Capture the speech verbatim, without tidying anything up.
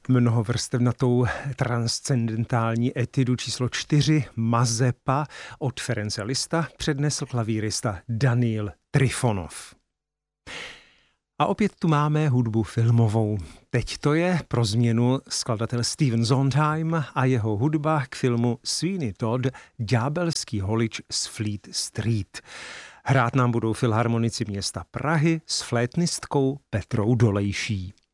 Mnohovrstevnatou transcendentální etidu číslo čtyři Mazepa od Ference Liszta přednesl klavírista Daniil Trifonov. A opět tu máme hudbu filmovou. Teď to je pro změnu skladatel Stephen Sondheim a jeho hudba k filmu Sweeney Todd, Ďábelský holič z Fleet Street. Hrát nám budou filharmonici města Prahy s flétnistkou Petrou Dolejší.